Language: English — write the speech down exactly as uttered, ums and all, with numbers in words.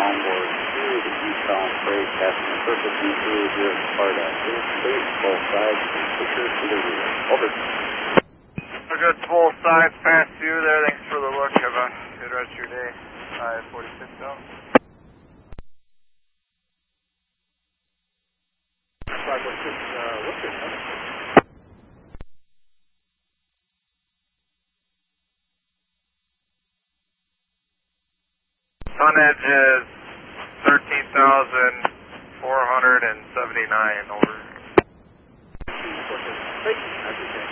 onboard to the eastbound freight, passing perfectly through your part of this space, both sides, and quicker to the rear. Over. We're good, both sides past you there. Thanks for the look. Have a good rest of your day. I forty-six out. five forty-six, uh, what's your number? Tonnage is thirteen thousand four hundred seventy-nine, over. Wait,